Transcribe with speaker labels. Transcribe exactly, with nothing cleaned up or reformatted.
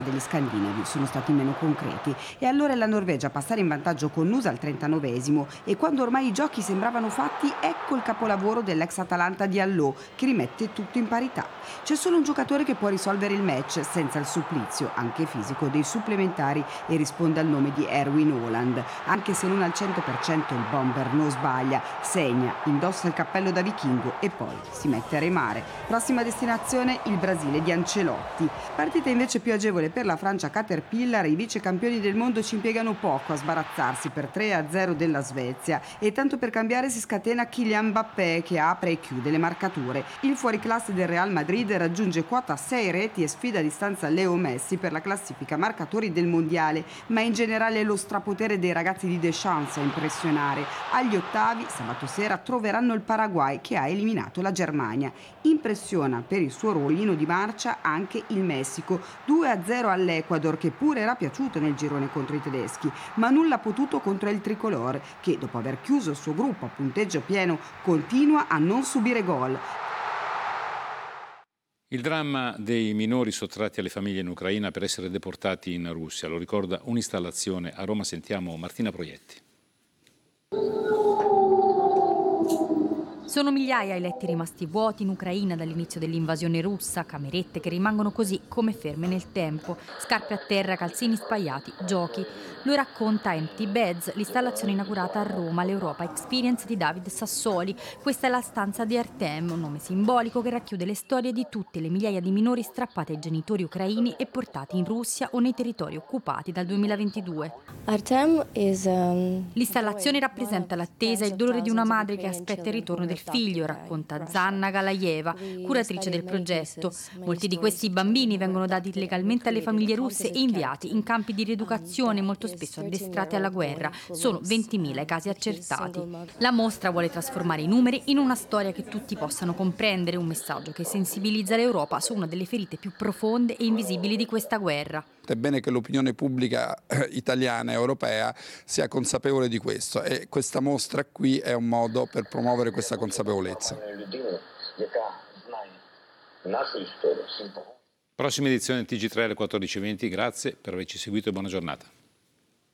Speaker 1: degli scandinavi sono stati meno concreti e allora è la Norvegia a passare in vantaggio con Nusa al trentanovesimo e quando ormai i giochi sembravano fatti, ecco il capolavoro dell'ex Atalanta di Allò che rimette tutto in parità. C'è solo un giocatore che può risolvere il match senza il supplizio, anche fisico, dei supplementari e risponde al nome di Erwin Haaland. Anche se non al cento per cento il bomber non sbaglia, segna, indossa il cappello da vichingo e poi si mette a remare. Prossima destinazione il Brasile di Ancelotti. Partita invece più agevole per la Francia Caterpillar, i vice campioni del mondo ci impiegano poco a sbarazzarsi per tre a zero della Svezia e tanto per cambiare si scatena Kylian Mbappé che apre e chiude le marcature. Il fuoriclasse del Real Madrid raggiunge quota sei reti e sfida a distanza Leo Messi per la classifica marcatori del mondiale, ma in generale è lo strapotere dei ragazzi di Deschamps a impressionare. Agli ottavi sabato sera troveranno il Paraguay che ha eliminato la Germania. Impressiona per il suo ruolino di marcia anche il Messico, due a zero all'Ecuador che pure era piaciuto nel girone contro i tedeschi, ma nulla ha potuto contro il tricolore che dopo aver chiuso il suo gruppo a punteggio pieno continua a non subire gol.
Speaker 2: Il dramma dei minori sottratti alle famiglie in Ucraina per essere deportati in Russia, lo ricorda un'installazione a Roma. Sentiamo Martina Proietti.
Speaker 3: Sono migliaia i letti rimasti vuoti in Ucraina dall'inizio dell'invasione russa, camerette che rimangono così come ferme nel tempo, scarpe a terra, calzini spaiati, giochi. Lo racconta Empty Beds, l'installazione inaugurata a Roma, l'Europa Experience di David Sassoli. Questa è la stanza di Artem, un nome simbolico che racchiude le storie di tutte le migliaia di minori strappate ai genitori ucraini e portati in Russia o nei territori occupati dal duemilaventidue.
Speaker 4: Artem is, um,
Speaker 3: L'installazione rappresenta l'attesa e il dolore di una madre che aspetta il ritorno del figlio, racconta Zanna Galayeva, curatrice del progetto. Molti di questi bambini vengono dati legalmente alle famiglie russe e inviati in campi di rieducazione molto spesso addestrati alla guerra. Sono ventimila i casi accertati. La mostra vuole trasformare i numeri in una storia che tutti possano comprendere, un messaggio che sensibilizza l'Europa su una delle ferite più profonde e invisibili di questa guerra.
Speaker 5: È bene che l'opinione pubblica italiana e europea sia consapevole di questo e questa mostra qui è un modo per promuovere questa consapevolezza.
Speaker 2: Prossima edizione T G tre alle quattordici e venti, grazie per averci seguito e buona giornata.